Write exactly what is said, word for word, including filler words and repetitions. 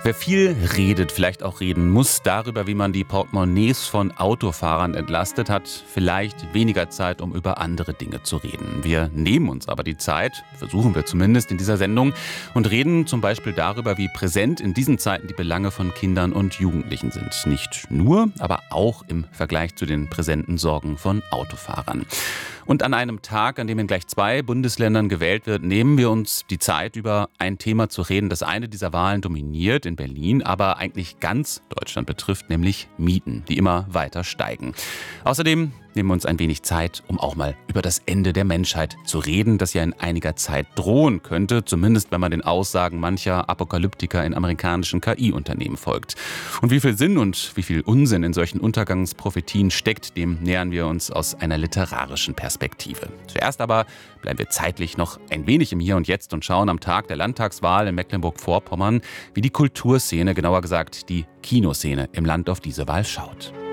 Wer viel redet, vielleicht auch reden muss, darüber, wie man die Portemonnaies von Autofahrern entlastet, hat vielleicht weniger Zeit, um über andere Dinge zu reden. Wir nehmen uns aber die Zeit, versuchen wir zumindest in dieser Sendung, und reden zum Beispiel darüber, wie präsent in diesen Zeiten die Belange von Kindern und Jugendlichen sind. Nicht nur, aber auch im Vergleich zu den präsenten Sorgen von Autofahrern. Und an einem Tag, an dem in gleich zwei Bundesländern gewählt wird, nehmen wir uns die Zeit, über ein Thema zu reden, das eine dieser Wahlen dominiert in Berlin, aber eigentlich ganz Deutschland betrifft, nämlich Mieten, die immer weiter steigen. Außerdem nehmen wir uns ein wenig Zeit, um auch mal über das Ende der Menschheit zu reden, das ja in einiger Zeit drohen könnte, zumindest wenn man den Aussagen mancher Apokalyptiker in amerikanischen K I-Unternehmen folgt. Und wie viel Sinn und wie viel Unsinn in solchen Untergangsprophetien steckt, dem nähern wir uns aus einer literarischen Perspektive. Zuerst aber bleiben wir zeitlich noch ein wenig im Hier und Jetzt und schauen am Tag der Landtagswahl in Mecklenburg-Vorpommern, wie die Kulturszene, genauer gesagt die Kinoszene im Land auf diese Wahl schaut.